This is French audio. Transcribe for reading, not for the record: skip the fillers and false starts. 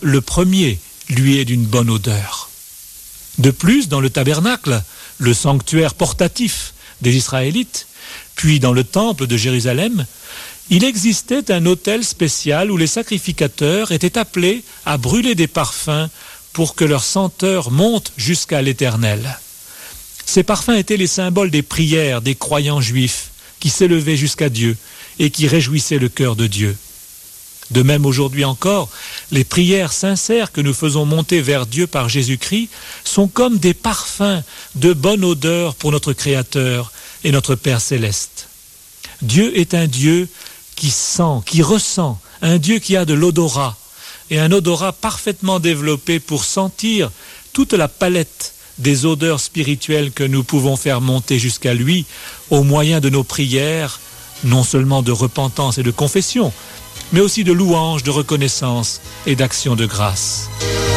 le premier lui est d'une bonne odeur. De plus, dans le tabernacle, le sanctuaire portatif des Israélites, puis dans le temple de Jérusalem, il existait un autel spécial où les sacrificateurs étaient appelés à brûler des parfums pour que leur senteur monte jusqu'à l'Éternel. Ces parfums étaient les symboles des prières des croyants juifs qui s'élevaient jusqu'à Dieu et qui réjouissaient le cœur de Dieu. De même aujourd'hui encore, les prières sincères que nous faisons monter vers Dieu par Jésus-Christ sont comme des parfums de bonne odeur pour notre Créateur et notre Père Céleste. Dieu est un Dieu qui sent, qui ressent, un Dieu qui a de l'odorat, et un odorat parfaitement développé pour sentir toute la palette des odeurs spirituelles que nous pouvons faire monter jusqu'à lui au moyen de nos prières, non seulement de repentance et de confession, mais aussi de louange, de reconnaissance et d'action de grâce.